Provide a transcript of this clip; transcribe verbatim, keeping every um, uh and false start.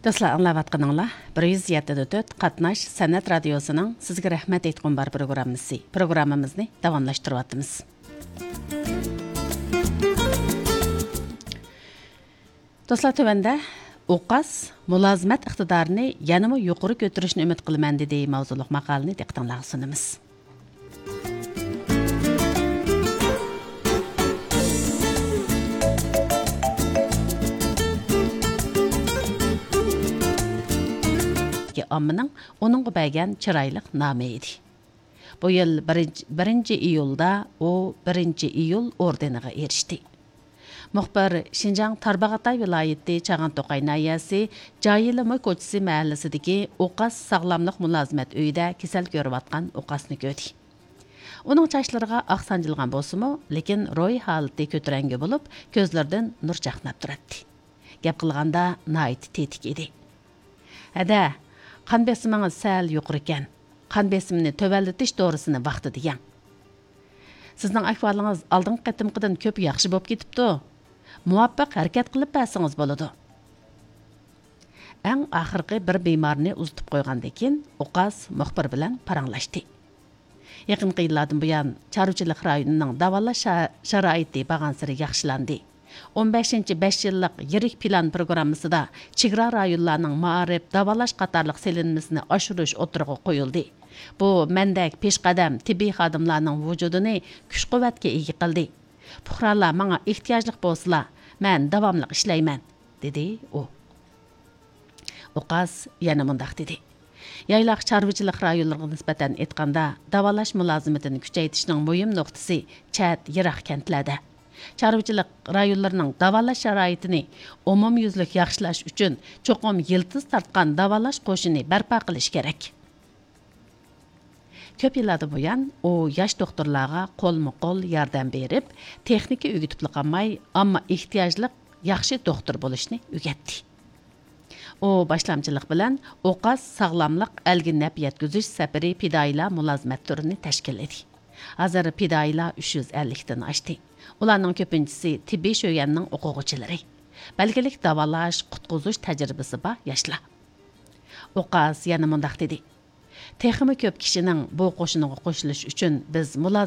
Dostlar, anlayatqanыңlar bir yuz yetti nöqta to'rt Qatnash San'at radiosuning sizga rahmat aytqan bar programmasi. Programmamizni davomlashtiryapmiz. Dostlar, tövəndə Oqas mulozimat iqtidorini yanımı yuqori ko'tarishni umid qilaman dedi mavzuliq maqolani diqqatingizga sunamiz. Ammaning onunğa bəgən çırayliq namı idi. Bu yıl birinci iyulda o birinci iyul ordeniga erişdi. Muxbir Şinjan Tarbağatay vilayeti Çağantoqay nayasi Cayılımı koçisi mahallesidagi Oqas sağlamlıq mulozimat uyida kasal ko'rayotgan Oqasni ko'rdi. Uning chachlariga oq sanjilgan bo'lsa-mu, lekin ro'y holati ko'tarangi bo'lib, ko'zlaridan nur chaqnab turadi. Gap qilganda nayt tetik edi. Ada qan besimingiz sal yuqori ekan. Qan besimini tövəlletish doğrusini vaqtida yang. Sizning ahvolingiz oldingi qatimqidan ko'p yaxshi bo'lib ketibdi. Muvaffaq harakat qilib bersangiz bo'ladi. Eng oxirgi bir bemorni uzatib qo'ygandan keyin Oqas muxbir bilan paranglashdi. Yaqinqi yillardan buyon chorvachilik rayonining davolash sharoiti bag'ansiri yaxshilandi. o'n beshinchi besh yillik yirik plan programmasida chegara rayonlarning ma'arif davolash qatorliq selinmasini oshirish o'tirg'i qo'yildi. Bu mendak peshqadam tibbiy xodimlarning vujudini kuch-quvvatga ega qildi. Fuqarolar menga ehtiyojli bo'lsa, men davomli ishlayman, dedi u. Oqas yana mundaq dedi. Yaylaq chorvachilik rayonlariga nisbatan aytganda, davolash mulozimatini kuchaytirishning muhim nuqtasi chat yiroq kentlarda. Chorvachilik rayonlarining davolash sharoitini umumyuzlik yaxshilash uchun cho'qim yiltiz tortgan davolash qo'shini barpo qilish kerak. Ko'p yillardan buyon u yosh doktorlarga qo'lma-qo'l yordam berib, texnika o'rgatib qolmay, ammo ehtiyojli yaxshi doktor bo'lishni o'rgatdi. U boshlamchilik bilan Oqas sog'lomlik algi naf yetkazish safari fidoyilar mulozimat turini tashkil etdi. Hozir fidoyilar uch yuz ellik dan oshdi. Ularning ko'pinchisi tibbiy sho'yanning o'quvchilari. Belgilik davolash, qutqizish tajribasi bor yoshlar. Oqas yana mundaq dedi. Texmi ko'p kishining bu qo'shiniga qo'shilish uchun biz